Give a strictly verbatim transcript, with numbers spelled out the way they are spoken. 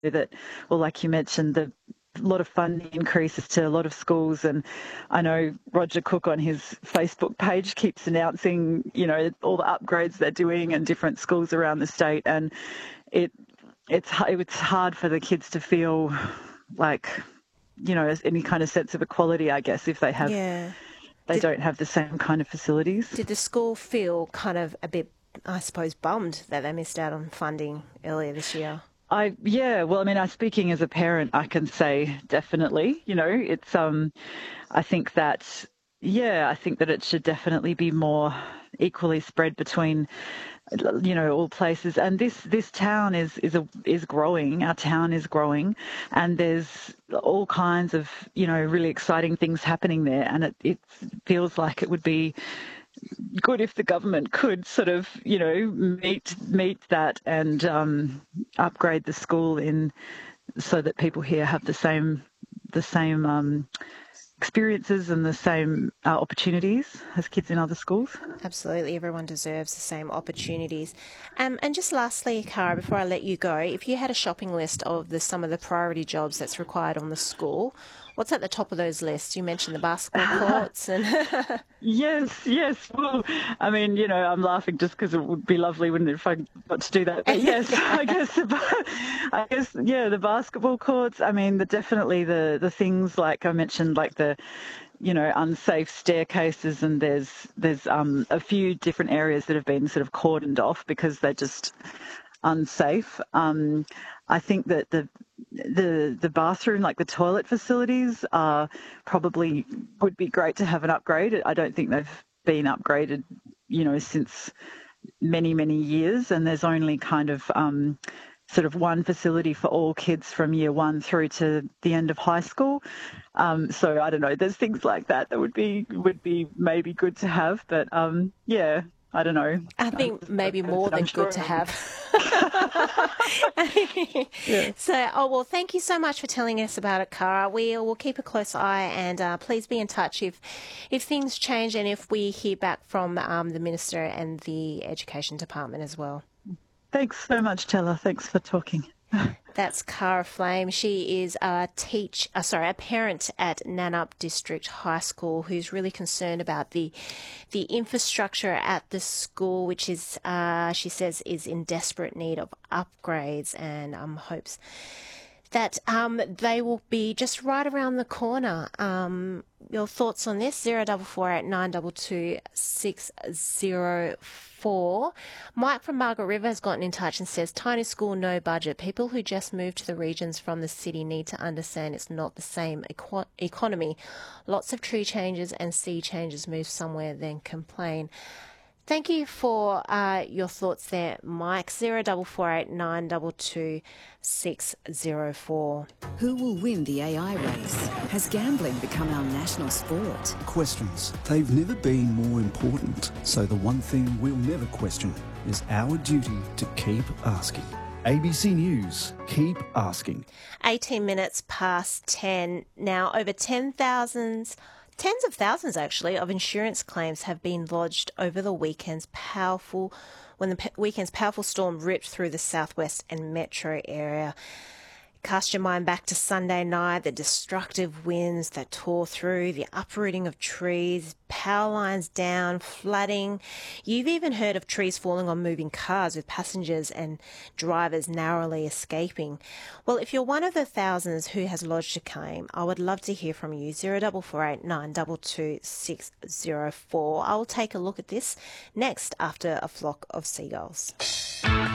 that, well, like you mentioned, the a lot of funding increases to a lot of schools, and I know Roger Cook on his Facebook page keeps announcing, you know, all the upgrades they're doing in different schools around the state, and it it's it's hard for the kids to feel like, you know, any kind of sense of equality, I guess, if they have Yeah. they Did, don't have the same kind of facilities. did the school feel kind of a bit, I suppose, bummed that they missed out on funding earlier this year? I yeah, well, I mean, I speaking as a parent, I can say definitely. You know, it's um, I think that yeah, I think that it should definitely be more equally spread between, you know, all places. And this this town is is a is growing. Our town is growing, and there's all kinds of, you know, really exciting things happening there. And it it feels like it would be good if the government could sort of, you know, meet meet that and um, upgrade the school in so that people here have the same the same um, experiences and the same uh, opportunities as kids in other schools. Absolutely, everyone deserves the same opportunities. Um, and just lastly, Cara, before I let you go, if you had a shopping list of the some of the priority jobs that's required on the school, what's at the top of those lists? You mentioned the basketball courts and Yes, yes. Well, I mean, you know, I'm laughing just because it would be lovely, wouldn't it, if I got to do that? But yes, I guess, I guess, yeah, the basketball courts. I mean, the definitely the the things like I mentioned, like the, you know, unsafe staircases, and there's there's um a few different areas that have been sort of cordoned off because they're just unsafe. Um, I think that the the the bathroom, like the toilet facilities, are probably would be great to have an upgrade. I don't think they've been upgraded, you know, since many many years, and there's only kind of um, sort of one facility for all kids from year one through to the end of high school. Um, so I don't know. There's things like that that would be would be maybe good to have, but um, yeah. I don't know. I think maybe more than good to have. Yeah. So, oh, well, thank you so much for telling us about it, Cara. We will keep a close eye, and uh, please be in touch if if things change and if we hear back from um, the Minister and the Education Department as well. Thanks so much, Tella. Thanks for talking. That's Cara Flame. She is a teach, uh, sorry, a parent at Nannup District High School who's really concerned about the the infrastructure at the school, which is, uh, she says, is in desperate need of upgrades, and um, hopes that um, they will be just right around the corner. Um, your thoughts on this? Zero double four eight nine double two six zero four. Mike from Margaret River has gotten in touch and says, tiny school, no budget. People who just moved to the regions from the city need to understand it's not the same eco- economy. Lots of tree changes and sea changes, move somewhere, then complain. Thank you for uh, your thoughts there, Mike. Zero double four eight nine double two six zero four. Who will win the A I race? Has gambling become our national sport? Questions. They've never been more important. So the one thing we'll never question is our duty to keep asking. A B C News, keep asking. eighteen minutes past ten. Now, over ten thousand... Tens of thousands, actually, of insurance claims have been lodged over the weekend's powerful, when the pe- weekend's powerful storm ripped through the southwest and metro area. Cast your mind back to Sunday night, the destructive winds that tore through, the uprooting of trees, power lines down, flooding. You've even heard of trees falling on moving cars with passengers and drivers narrowly escaping. Well, if you're one of the thousands who has lodged a claim, I would love to hear from you. Zero double four eight nine double two six zero four. I will take a look at this next after A Flock of Seagulls.